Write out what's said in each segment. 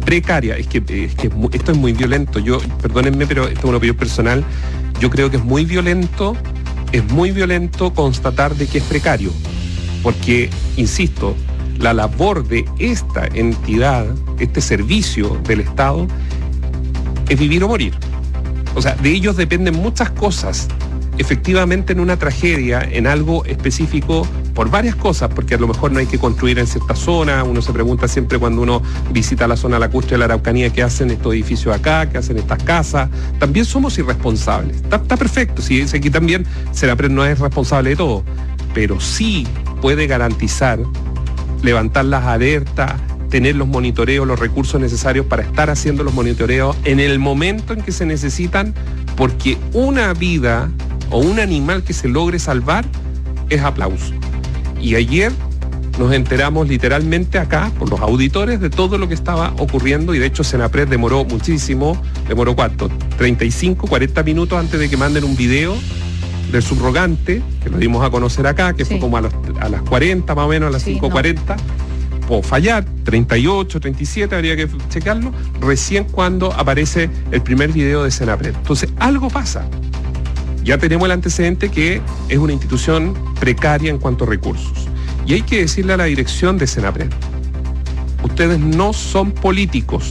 precaria. Esto es muy violento. Perdónenme, pero esto es una opinión personal. Yo creo que es muy violento constatar de que es precario. Porque, insisto, la labor de esta entidad, este servicio del Estado, es vivir o morir. O sea, de ellos dependen muchas cosas. Efectivamente, en una tragedia, en algo específico, por varias cosas, porque a lo mejor no hay que construir en cierta zona. Uno se pregunta siempre cuando uno visita la zona lacustre de la Araucanía, ¿qué hacen estos edificios acá? ¿Qué hacen estas casas? También somos irresponsables. Está perfecto, si aquí también Senapred no es responsable de todo, pero sí puede garantizar, levantar las alertas, tener los monitoreos, los recursos necesarios para estar haciendo los monitoreos en el momento en que se necesitan, porque una vida o un animal que se logre salvar es aplauso. Y ayer nos enteramos literalmente acá, por los auditores, de todo lo que estaba ocurriendo, y de hecho Senapred demoró muchísimo. ¿Demoró cuánto? 35, 40 minutos antes de que manden un video del subrogante, que lo dimos a conocer acá, que fue como a las 40 más o menos, a las 5:40. O fallar, 38, 37, habría que checarlo, recién cuando aparece el primer video de Senapred. Entonces, algo pasa. Ya tenemos el antecedente que es una institución precaria en cuanto a recursos. Y hay que decirle a la dirección de Senapred: ustedes no son políticos,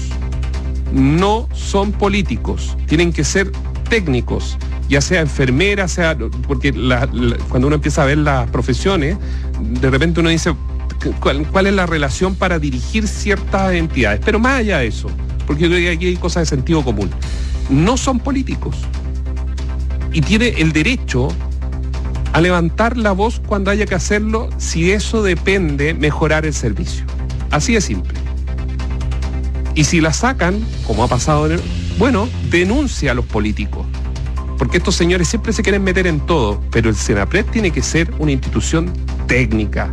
tienen que ser técnicos, ya sea enfermera, porque cuando uno empieza a ver las profesiones, de repente uno dice, ¿cuál es la relación para dirigir ciertas entidades? Pero más allá de eso, porque yo creo que aquí hay cosas de sentido común. No son políticos. Y tiene el derecho a levantar la voz cuando haya que hacerlo, si eso depende mejorar el servicio. Así de simple. Y si la sacan, como ha pasado, denuncia a los políticos. Porque estos señores siempre se quieren meter en todo, pero el Senapred tiene que ser una institución técnica,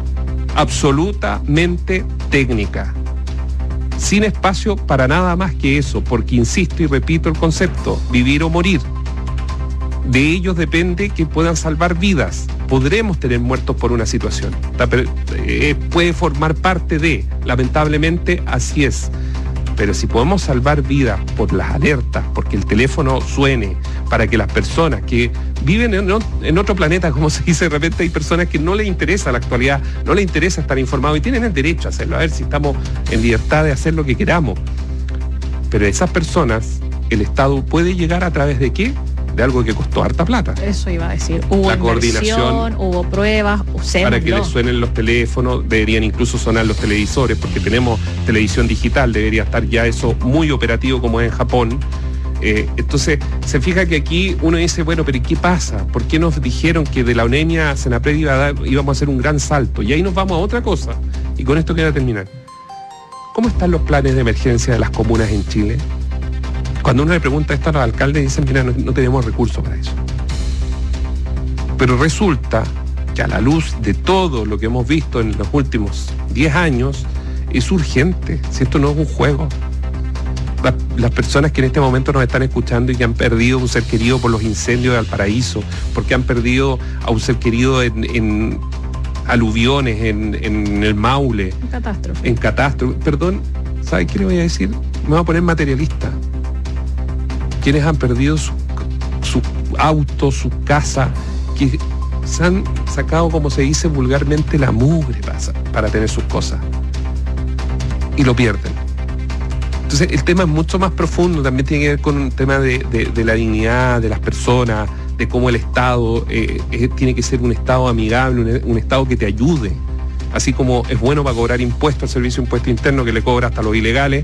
absolutamente técnica, sin espacio para nada más que eso, porque insisto y repito el concepto, vivir o morir. De ellos depende que puedan salvar vidas. Podremos tener muertos por una situación. Puede formar parte de, lamentablemente así es. Pero si podemos salvar vidas por las alertas, porque el teléfono suene, para que las personas que viven en otro planeta, como se dice, de repente hay personas que no les interesa la actualidad, no les interesa estar informados y tienen el derecho a hacerlo, a ver si estamos en libertad de hacer lo que queramos. Pero esas personas, el Estado puede llegar a través de ¿qué? De algo que costó harta plata. Eso iba a decir. Hubo la coordinación, hubo pruebas, para que les suenen los teléfonos, deberían incluso sonar los televisores, porque tenemos televisión digital, debería estar ya eso muy operativo como es en Japón. Entonces, se fija que aquí uno dice, bueno, pero ¿qué pasa? ¿Por qué nos dijeron que de la UNEMIA a Senapred íbamos a hacer un gran salto? Y ahí nos vamos a otra cosa. Y con esto quiero terminar. ¿Cómo están los planes de emergencia de las comunas en Chile? Cuando uno le pregunta esto a los alcaldes, dicen, mira, no tenemos recursos para eso. Pero resulta que a la luz de todo lo que hemos visto en los últimos 10 años, es urgente, si esto no es un juego. Las personas que en este momento nos están escuchando y que han perdido un ser querido por los incendios de Valparaíso, porque han perdido a un ser querido en aluviones, en el Maule. En catástrofe. Perdón, ¿sabes qué le voy a decir? Me voy a poner materialista. Quienes han perdido su auto, su casa, que se han sacado, como se dice vulgarmente, la mugre para tener sus cosas. Y lo pierden. Entonces el tema es mucho más profundo, también tiene que ver con un tema de la dignidad de las personas, de cómo el Estado tiene que ser un Estado amigable, un Estado que te ayude. Así como es bueno para cobrar impuestos, el servicio de impuesto interno que le cobra hasta los ilegales.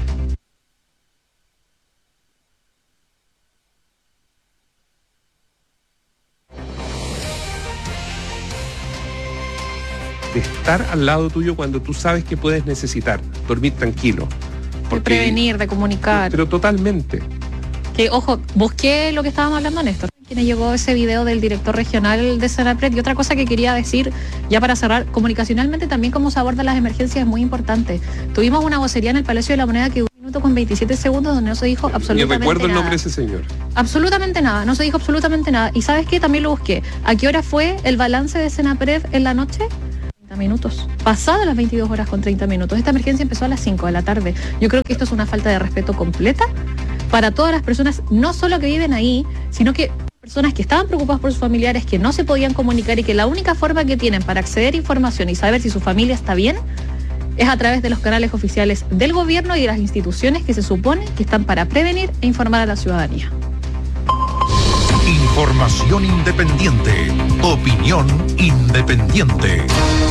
De estar al lado tuyo cuando tú sabes que puedes necesitar, dormir tranquilo. De prevenir, de comunicar. Pero totalmente. Que, ojo, busqué lo que estábamos hablando, Néstor. Quien llegó ese video del director regional de Senapred. Y otra cosa que quería decir, ya para cerrar, comunicacionalmente también cómo se abordan las emergencias es muy importante. Tuvimos una vocería en el Palacio de la Moneda que duró 1 minuto con 27 segundos donde no se dijo absolutamente nada. Ni recuerdo el nombre de ese señor. Absolutamente nada, no se dijo absolutamente nada. ¿Y sabes qué? También lo busqué. ¿A qué hora fue el balance de Senapred en la noche? minutos. Pasadas las 22 horas con 30 minutos. Esta emergencia empezó a las 5 de la tarde. Yo creo que esto es una falta de respeto completa para todas las personas, no solo que viven ahí, sino que personas que estaban preocupadas por sus familiares, que no se podían comunicar y que la única forma que tienen para acceder a información y saber si su familia está bien es a través de los canales oficiales del gobierno y de las instituciones que se supone que están para prevenir e informar a la ciudadanía. Información independiente, opinión independiente.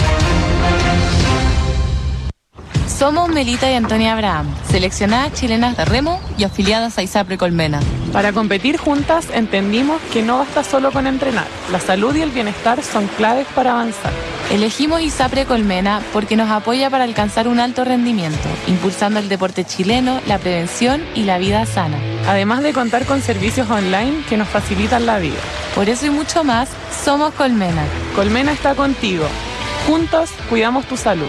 Somos Melita y Antonia Abraham, seleccionadas chilenas de remo y afiliadas a ISAPRE Colmena. Para competir juntas entendimos que no basta solo con entrenar. La salud y el bienestar son claves para avanzar. Elegimos ISAPRE Colmena porque nos apoya para alcanzar un alto rendimiento, impulsando el deporte chileno, la prevención y la vida sana. Además de contar con servicios online que nos facilitan la vida. Por eso y mucho más, somos Colmena. Colmena está contigo. Juntos cuidamos tu salud.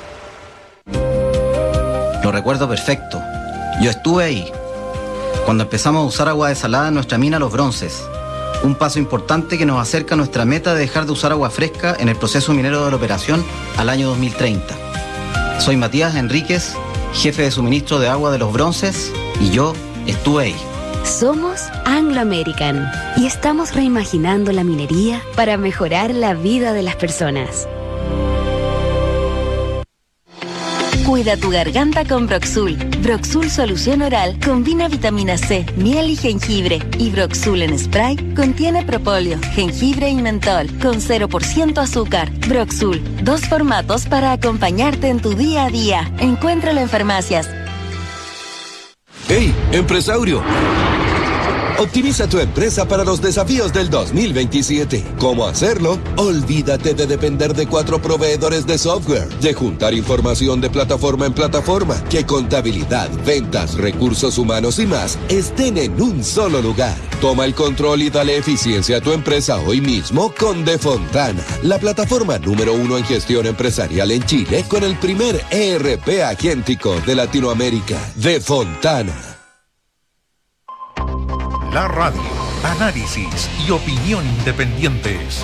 Lo recuerdo perfecto. Yo estuve ahí, cuando empezamos a usar agua desalada en nuestra mina Los Bronces. Un paso importante que nos acerca a nuestra meta de dejar de usar agua fresca en el proceso minero de la operación al año 2030. Soy Matías Enríquez, jefe de suministro de agua de Los Bronces, y yo estuve ahí. Somos Anglo American y estamos reimaginando la minería para mejorar la vida de las personas. Cuida tu garganta con Broxul. Broxul Solución Oral combina vitamina C, miel y jengibre. Y Broxul en spray contiene propóleo, jengibre y mentol con 0% azúcar. Broxul, 2 formatos para acompañarte en tu día a día. Encuéntralo en farmacias. ¡Hey, empresario! Optimiza tu empresa para los desafíos del 2027. ¿Cómo hacerlo? Olvídate de depender de 4 proveedores de software, de juntar información de plataforma en plataforma, que contabilidad, ventas, recursos humanos y más estén en un solo lugar. Toma el control y dale eficiencia a tu empresa hoy mismo con Defontana, la plataforma número 1 en gestión empresarial en Chile, con el primer ERP agéntico de Latinoamérica. Defontana. La radio, análisis y opinión independientes.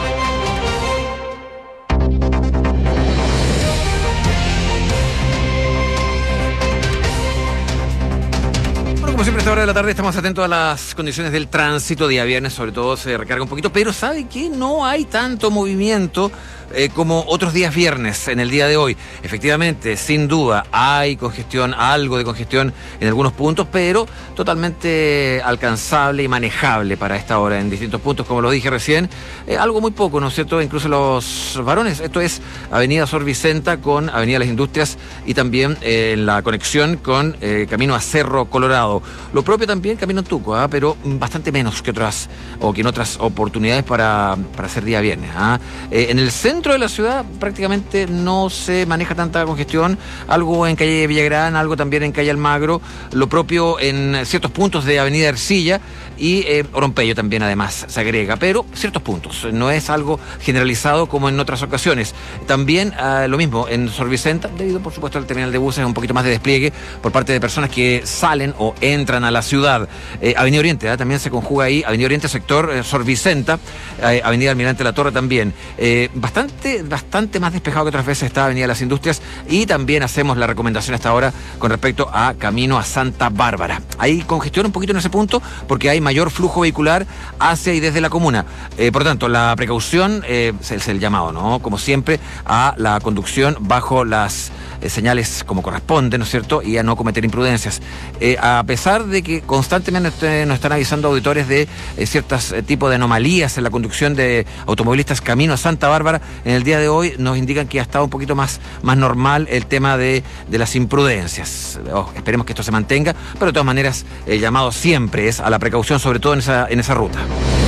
Bueno, como siempre a esta hora de la tarde estamos atentos a las condiciones del tránsito. Día viernes sobre todo se recarga un poquito, pero ¿sabe qué? No hay tanto movimiento como otros días viernes en el día de hoy. Efectivamente, sin duda, hay congestión, algo de congestión en algunos puntos, pero totalmente alcanzable y manejable para esta hora en distintos puntos, como lo dije recién. Algo muy poco, ¿no es cierto? Incluso los varones. Esto es Avenida Sor Vicenta con Avenida Las Industrias y también en la conexión con Camino a Cerro Colorado. Lo propio también Camino Tuco, pero bastante menos que otras o que en otras oportunidades para hacer día viernes. En el centro de la ciudad prácticamente no se maneja tanta congestión, algo en calle Villagrán, algo también en calle Almagro, lo propio en ciertos puntos de Avenida Ercilla y Orompeyo también además se agrega, pero ciertos puntos, no es algo generalizado como en otras ocasiones. También lo mismo en Sor Vicenta, debido por supuesto al terminal de buses, un poquito más de despliegue por parte de personas que salen o entran a la ciudad. Avenida Oriente también se conjuga ahí, Avenida Oriente sector Sor Vicenta, Avenida Almirante La Torre también, bastante más despejado que otras veces está Avenida Las Industrias, y también hacemos la recomendación hasta ahora con respecto a Camino a Santa Bárbara. Hay congestión un poquito en ese punto porque hay mayor flujo vehicular hacia y desde la comuna. Por tanto, la precaución es el llamado, ¿no? Como siempre, a la conducción bajo las señales como corresponde, ¿no es cierto? Y a no cometer imprudencias. A pesar de que constantemente nos están avisando auditores de ciertos tipos de anomalías en la conducción de automovilistas camino a Santa Bárbara, en el día de hoy nos indican que ha estado un poquito más normal el tema de las imprudencias. Esperemos que esto se mantenga, pero de todas maneras el llamado siempre es a la precaución, sobre todo en esa ruta.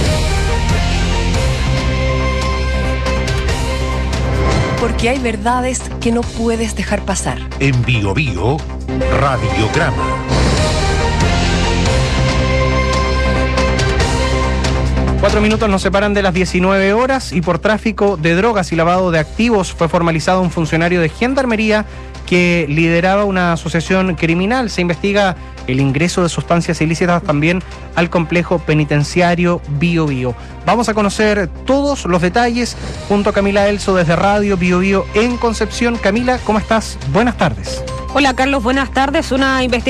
Porque hay verdades que no puedes dejar pasar. En Bio Bio, Radiograma. Cuatro minutos nos separan de las 19 horas y por tráfico de drogas y lavado de activos fue formalizado un funcionario de Gendarmería que lideraba una asociación criminal. Se investiga el ingreso de sustancias ilícitas también al complejo penitenciario Bío Bío. Vamos a conocer todos los detalles junto a Camila Elso desde Radio Bío Bío en Concepción. Camila, ¿cómo estás? Buenas tardes. Hola Carlos, buenas tardes. Una investigación